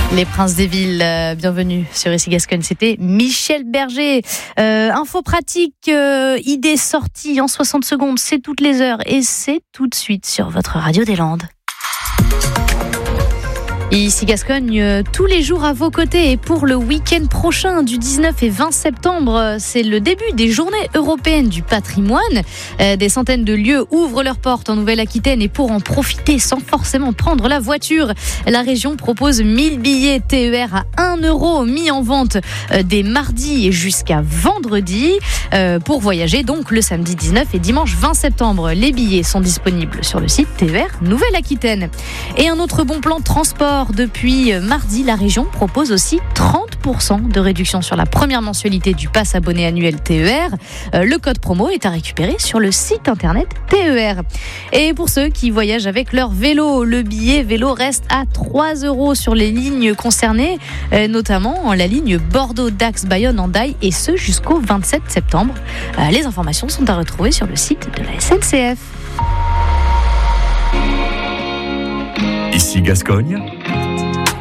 Les Princes des Villes, bienvenue sur Ici Gascogne, c'était Michel Berger. Info pratique, idée sortie en 60 secondes, c'est toutes les heures et c'est tout de suite sur votre radio des Landes. Ici Gascogne, tous les jours à vos côtés et pour le week-end prochain du 19 et 20 septembre, c'est le début des journées européennes du patrimoine. Des centaines de lieux ouvrent leurs portes en Nouvelle-Aquitaine et pour en profiter sans forcément prendre la voiture, la région propose 1000 billets TER à 1 € mis en vente dès mardi et jusqu'à vendredi pour voyager donc le samedi 19 et dimanche 20 septembre. Les billets sont disponibles sur le site TER Nouvelle-Aquitaine. Et un autre bon plan de transport. Depuis mardi, la région propose aussi 30% de réduction sur la première mensualité du pass abonné annuel TER. Le code promo est à récupérer sur le site internet TER. Et pour ceux qui voyagent avec leur vélo, le billet vélo reste à 3 € sur les lignes concernées, notamment la ligne Bordeaux-Dax-Bayonne-Hendaye et ce jusqu'au 27 septembre. Les informations sont à retrouver sur le site de la SNCF. Ici Gascogne,